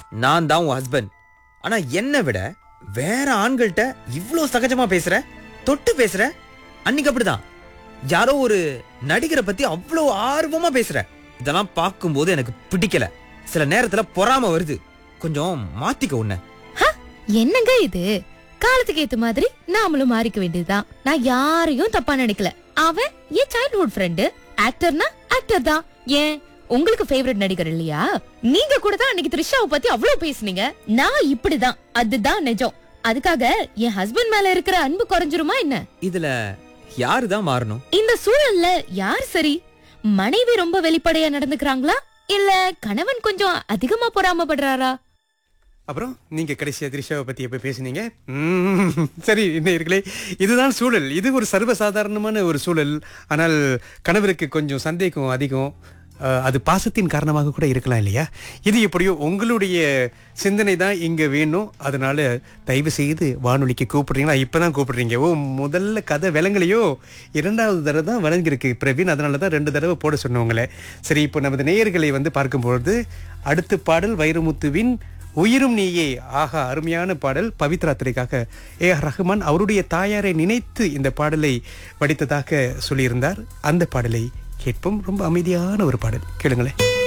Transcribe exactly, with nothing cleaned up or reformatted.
நான் தான் உன் ஹஸ்பண்ட். ஆனா என்னை விட வேற ஆண்கள்கிட்ட இவ்ளோ சகஜமா பேசுற, தொட்டு பேசுற. அன்னைக்கு அப்படிதான் யாரோ ஒரு நடிகரை பத்தி அவ்வளோ ஆர்வமா பேசுற. இதெல்லாம் பார்க்கும்போது எனக்கு பிடிக்கல. சில நேரத்துல பொறாம வருது. கொஞ்சம் மாத்திக்க உன்ன. என்னங்க இது? காலத்துக்கு ஏத்த மாதிரி நாமளும் மாறிக்க வேண்டியதுதான். நான் யாரையும் தப்பா நினைக்கல. அவன் என் சைல்ட்ஹுட் ஃப்ரெண்டு. ஆக்டர்னா ஆக்டர் தான். ஏன் உங்களுக்கு ஃபேவரட் நடிகர் இல்லையா? நீங்க கூட தான் அன்னைக்கு த்ரிஷாவை பத்தி அவ்வளவு பேசுனீங்க. நான் இப்படிதான், அதுதான் நிஜம். அதுக்காக என் ஹஸ்பண்ட் மேல இருக்கிற அன்பு குறைஞ்சிருமா என்ன? இதுல யாருதான் மாறணும்? இந்த சூழல்ல யார் சரி? மனைவி ரொம்ப வெளிப்படையா நடந்துக்கிறாங்களா, இல்ல கணவன் கொஞ்சம் அதிகமா பொறாமப்படுறாரா? அப்புறம் நீங்க கடைசியா த்ரிஷாவை பத்தி எப்ப பேசுனீங்க? ம்ம். சரி நேயர்களே, இதுதான் சூழல். இது ஒரு சர்வசாதாரணமான ஒரு சூழல். ஆனால் கணவருக்கு கொஞ்சம் சந்தேகம் அதிகம். அஹ், அது பாசத்தின் காரணமாக கூட இருக்கலாம் இல்லையா? இது எப்படியோ உங்களுடைய சிந்தனை தான் இங்க வேணும். அதனால தயவு செய்து வானொலிக்கு கூப்பிடுறீங்களா? இப்பதான் கூப்பிடுறீங்க. ஓ, முதல்ல கதை விளங்கலையோ? இரண்டாவது தடவை தான் விளங்கிருக்கு பிரவீன். அதனால தான் ரெண்டு தடவை போட சொன்னவங்களே. சரி, இப்போ நமது நேயர்களை வந்து பார்க்கும்பொழுது அடுத்த பாடல் வைரமுத்துவின் உயிரும் நீயே. ஆஹா, அருமையான பாடல். பவித்ரா திரைக்காக ஏ ஆர் ரஹ்மான் அவருடைய தாயாரை நினைத்து இந்த பாடலை வடித்ததாக சொல்லியிருந்தார். அந்த பாடலை கேட்போம். ரொம்ப அமைதியான ஒரு பாடல், கேளுங்களேன்.